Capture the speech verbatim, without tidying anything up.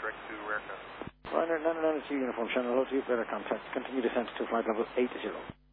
direct to aircraft. Ryanair nine nine two uniform, channel hello to you, better contact. Continue descent to flight level eight zero.